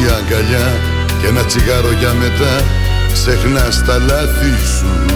αγκαλιά και ένα τσιγάρο για μετά. Ξεχνάς τα λάθη σου.